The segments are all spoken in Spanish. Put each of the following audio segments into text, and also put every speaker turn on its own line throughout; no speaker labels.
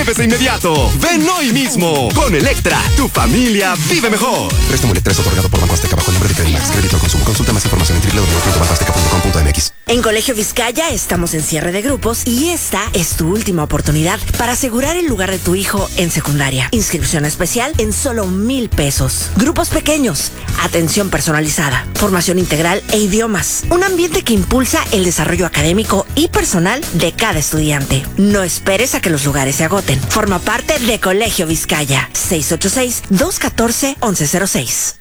desenchúfese inmediato. Ven hoy mismo. Con Electra, tu familia vive mejor.
Préstamo Electra es otorgado por Banco Azteca bajo el nombre de Credmax. Crédito al consumo. Consulta más información en www.bancoazteca.com.mx.
En Colegio Vizcaya estamos en cierre de grupos y esta es tu última oportunidad para asegurar el lugar de tu hijo en secundaria. Inscripción especial en solo 1,000 pesos. Grupos pequeños, atención personalizada, formación integral e idiomas. Un ambiente que impulsa el desarrollo académico y personal de cada estudiante. No esperes a que los lugares se agoten. Forma parte de Colegio Vizcaya. 686-214-1106.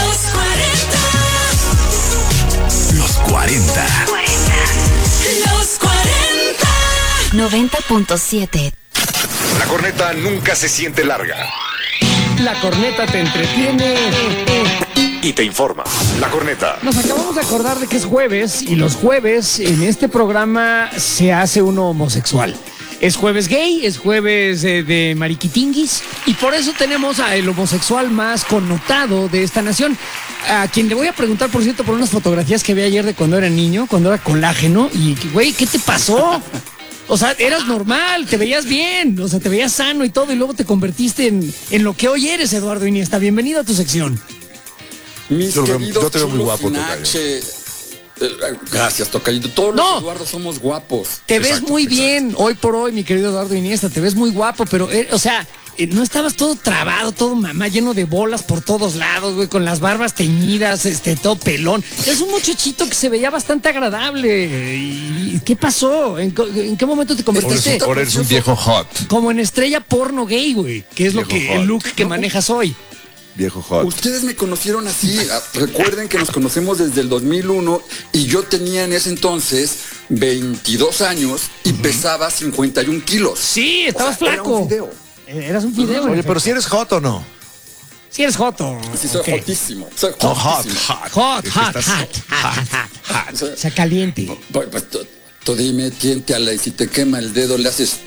Los 40.
Los 40.
90.7.
La corneta nunca se siente larga.
La corneta te entretiene
Y te informa. La corneta.
Nos acabamos de acordar de que es jueves y los jueves en este programa se hace uno homosexual. Es jueves gay, es jueves de mariquitinguis y por eso tenemos al homosexual más connotado de esta nación, a quien le voy a preguntar, por cierto, por unas fotografías que vi ayer de cuando era niño, cuando era colágeno y, güey, ¿qué te pasó? O sea, eras normal, te veías bien, o sea, te veías sano y todo y luego te convertiste en lo que hoy eres, Eduardo Iniesta. Bienvenido a tu sección.
Mis queridos
yo te veo muy
chulos
guapo,
sin
tocayo.
H. Gracias, tocayito. Todos los Eduardo somos guapos.
Te ves muy bien hoy por hoy, mi querido Eduardo Iniesta, te ves muy guapo, pero, o sea, no estabas todo trabado, todo mamá, lleno de bolas por todos lados, güey, con las barbas teñidas, todo pelón. Es un muchachito que se veía bastante agradable. ¿Y qué pasó? ¿En qué momento te convertiste?
Ahora eres un viejo hot.
Como en estrella porno gay, güey, que es
Viejo
el
hot.
look que manejas hoy.
Viejo hot.
Ustedes me conocieron así. Recuerden que nos conocemos desde el 2001 y yo tenía en ese entonces 22 años y pesaba 51 kilos.
Sí, estabas flaco.
Era un fideo.
Eras un fideo.
Oye, pero si eres hot o no.
Si eres joto.
Sí, soy
Ok.
jotísimo. Soy
No, hot,
jotísimo.
Hot,
Es que
hot,
estás
hot, O sea, caliente.
Pues, tú dime, tiénteala y si te quema el dedo le haces...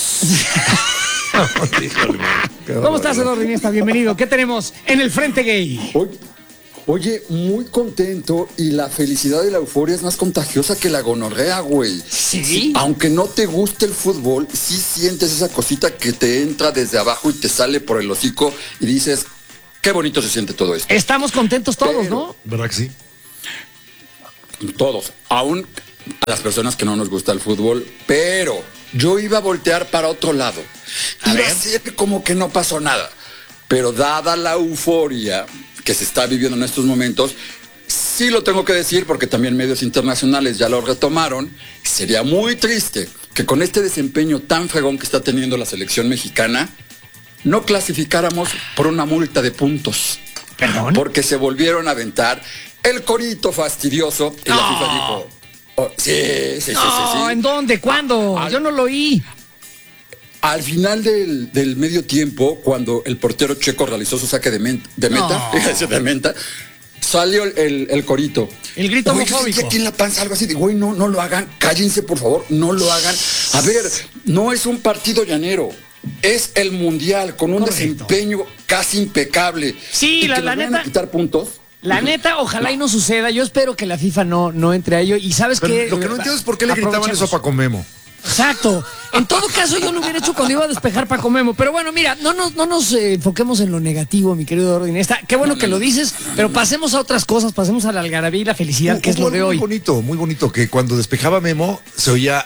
¿Cómo estás, Eduardo Iniesta? Bienvenido. ¿Qué tenemos en el Frente Gay?
Oye, muy contento y la felicidad y la euforia es más contagiosa que la gonorrea, güey.
¿Sí?
Aunque no te guste el fútbol, sí sientes esa cosita que te entra desde abajo y te sale por el hocico y dices, qué bonito se siente todo esto.
Estamos contentos todos, ¿no?
¿Verdad que sí?
Todos, aún a las personas que no nos gusta el fútbol, pero yo iba a voltear para otro lado. Iba a ser como que no pasó nada. Pero dada la euforia que se está viviendo en estos momentos, sí lo tengo que decir porque también medios internacionales ya lo retomaron. Sería muy triste que con este desempeño tan fregón que está teniendo la selección mexicana, no clasificáramos por una multa de puntos.
¿Perdón?
Porque se volvieron a aventar el corito fastidioso y la FIFA dijo, oh, sí.
No, ¿en dónde? ¿Cuándo? Yo no lo oí.
Al final del medio tiempo, cuando el portero checo realizó su saque de meta, de menta, salió el corito.
El grito
Oye, yo
homofóbico.
sentí aquí en la panza algo así de, güey, no lo hagan, cállense por favor, no lo hagan. A ver, no es un partido llanero. Es el mundial con un
Correcto.
desempeño casi impecable.
Sí,
Y
la
que nos vayan
neta-
a quitar puntos.
La neta, ojalá y no suceda. Yo espero que la FIFA no entre a ello. Y ¿sabes
Pero
qué?
lo que no entiendo es por qué le gritaban
Aprovechemos.
eso a Paco Memo.
Exacto. En todo caso, yo lo hubiera hecho cuando iba a despejar Paco Memo. Pero bueno, mira, no nos enfoquemos en lo negativo, mi querido Eduardo Iniesta. Qué bueno que lo dices, pero pasemos a otras cosas, pasemos a la algarabía y la felicidad, que es lo de
Muy
hoy.
bonito, muy bonito, que cuando despejaba Memo, se oía,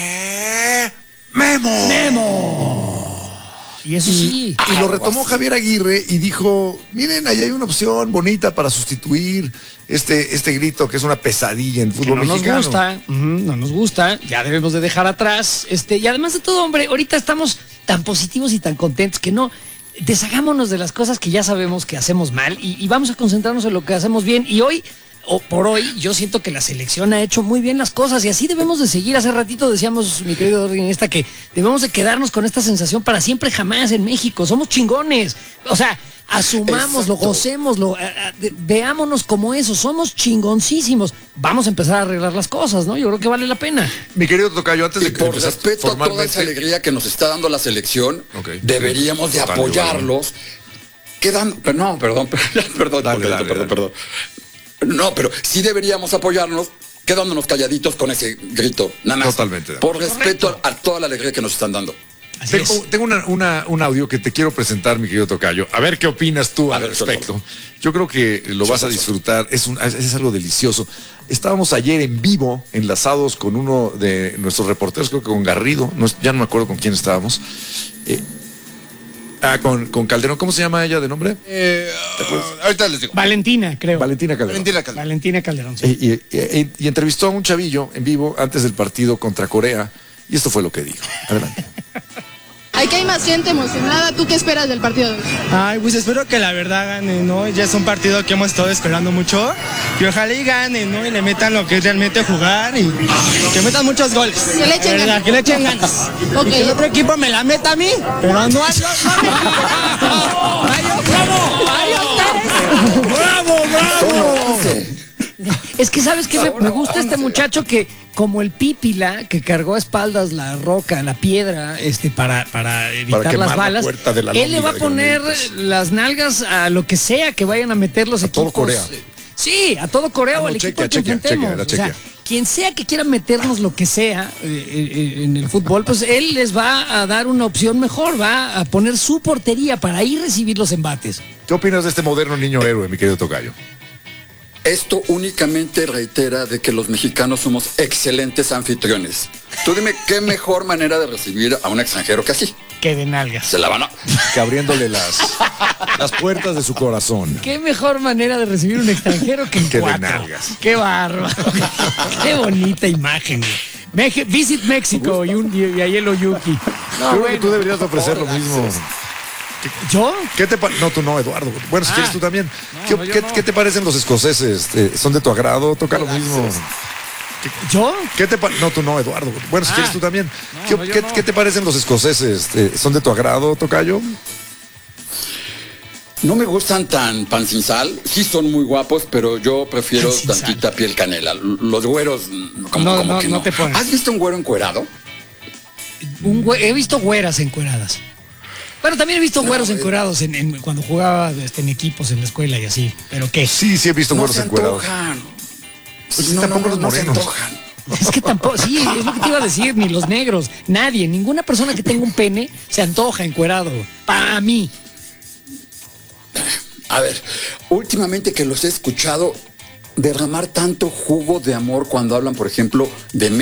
Memo.
¡Memo! Y eso sí.
Y lo retomó Javier Aguirre y dijo, miren, ahí hay una opción bonita para sustituir este grito que es una pesadilla en el
Que
fútbol
no nos
mexicano.
gusta, no nos gusta, ya debemos de dejar atrás, y además de todo, hombre, ahorita estamos tan positivos y tan contentos que no, deshagámonos de las cosas que ya sabemos que hacemos mal y vamos a concentrarnos en lo que hacemos bien, y hoy, o por hoy, yo siento que la selección ha hecho muy bien las cosas y así debemos de seguir. Hace ratito decíamos, mi querido Iniesta, que debemos de quedarnos con esta sensación para siempre jamás en México, somos chingones, o sea, asumámoslo,
Exacto.
gocémoslo, veámonos como eso, somos chingoncísimos. Vamos a empezar a arreglar las cosas, ¿no? Yo creo que vale la pena.
Mi querido Tocayo, antes
Y
de que
por
empezar
respeto a toda esa
formalmente,
alegría que nos está dando la selección,
Ok.
deberíamos de
Dale,
apoyarlos. Perdón.
Dale.
No, pero sí deberíamos apoyarnos quedándonos calladitos con ese grito. Nada más.
Totalmente.
Por respeto a toda la alegría que nos están dando.
Así es.
Tengo un audio que te quiero presentar, mi querido Tocayo. A ver qué opinas tú al
ver,
respecto. Yo creo que lo vas a disfrutar. Es algo delicioso. Estábamos ayer en vivo, enlazados con uno de nuestros reporteros, creo que con Garrido. Ya no me acuerdo con quién estábamos. Con Calderón. ¿Cómo se llama ella de nombre?
Ahorita les digo.
Valentina, creo.
Valentina Calderón.
Valentina Calderón. Sí.
Y entrevistó a un chavillo en vivo antes del partido contra Corea. Y esto fue lo que dijo. Adelante.
Aquí hay más gente emocionada. ¿Tú qué esperas del partido de hoy?
Ay, pues espero que la verdad gane, ¿no? Ya es un partido que hemos estado esperando mucho. Y ojalá y gane, ¿no? Y le metan lo que es realmente jugar y que metan muchos goles.
Que le echen ganas.
Que le echen ganas.
Ok.
Y que el otro equipo me la meta a mí, pero no a ¡Bravo!
Es que sabes que me gusta este muchacho que, como el Pípila, que cargó a espaldas la roca, la piedra, para evitar
quemar
las
la
balas,
puerta de la
él le va a
lóndiga de
poner
Granaditas.
las nalgas a lo que sea que vayan a meter los equipos.
todo Corea.
Sí, a todo Corea o al equipo que enfrentemos. O sea, quien sea que quiera meternos lo que sea en el fútbol, pues él les va a dar una opción mejor, va a poner su portería para ahí recibir los embates.
¿Qué opinas de este moderno niño héroe, mi querido Tocayo?
Esto únicamente reitera de que los mexicanos somos excelentes anfitriones. Tú dime qué mejor manera de recibir a un extranjero que así.
Que de nalgas.
Se la van a...
Que abriéndole las puertas de su corazón.
Qué mejor manera de recibir un extranjero que en
Que de
cuatro.
nalgas.
Qué bárbaro. Qué bonita imagen. Visit México y Ayelo Yuki. No,
Creo que tú deberías ofrecer lo mismo.
¿Yo?
No, tú no, Eduardo. Bueno, si quieres tú también.
No, yo no.
¿Qué te parecen los escoceses? ¿Son de tu agrado? Toca lo mismo.
¿Yo?
No, tú no, Eduardo. Bueno, si quieres tú también.
No, yo no.
¿Qué te parecen los escoceses? ¿Son de tu agrado, Tocayo?
No me gustan tan pan sin sal. Sí son muy guapos, pero yo prefiero
Pan sin
tantita piel canela. Los güeros, como que no.
No te pones.
¿Has visto un güero encuerado?
He visto güeras encueradas. Bueno, también he visto güeros encuerados cuando jugaba en equipos en la escuela y así. ¿Pero qué?
Sí, he visto güeros encuerados.
Pues
tampoco los
no se
morenos.
antojan.
Es que tampoco, sí, es lo que te iba a decir, ni los negros, nadie, ninguna persona que tenga un pene se antoja encuerado. Para mí.
A ver, últimamente que los he escuchado derramar tanto jugo de amor cuando hablan, por ejemplo, de